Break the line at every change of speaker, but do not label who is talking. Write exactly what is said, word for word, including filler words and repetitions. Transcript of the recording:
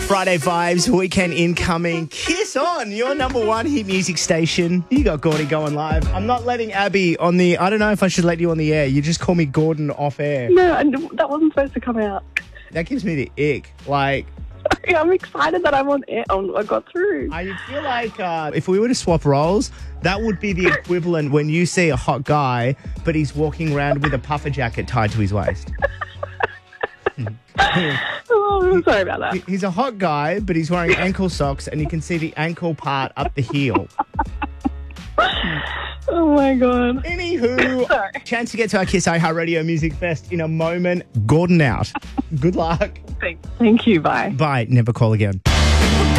Friday vibes, weekend incoming. Kiss on, your number one hit music station. You got Gordy going live. I'm not letting Abby on the... I don't know if I should let you on the air. You just call me Gordon off air.
No, and that wasn't supposed to come out.
That gives me the ick. Like...
I'm excited that I'm on air. Oh, I got through.
I feel like uh, if we were to swap roles, that would be the equivalent when you see a hot guy, but he's walking around with a puffer jacket tied to his waist.
Oh, I'm sorry about that.
He's a hot guy, but he's wearing ankle socks, and you can see the ankle part up the heel.
Oh, my God.
Anywho,
Sorry.
chance to get to our Kiss iHeartRadio Music Fest in a moment. Gordon out. Good luck.
Thank, thank you. Bye.
Bye. Never call again.